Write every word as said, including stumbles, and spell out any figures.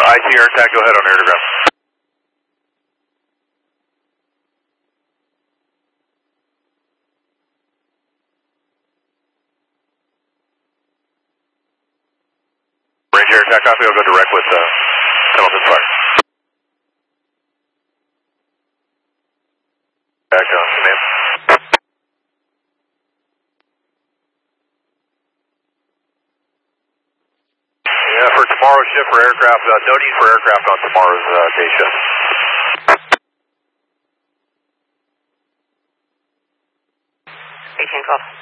I see air attack, go ahead on air to ground. Range air attack, copy, I'll go direct with uh, Pendleton Fire. Back on command. Yeah, for tomorrow's shift for aircraft, uh, no need for aircraft on tomorrow's uh, day shift. eighteen twelve.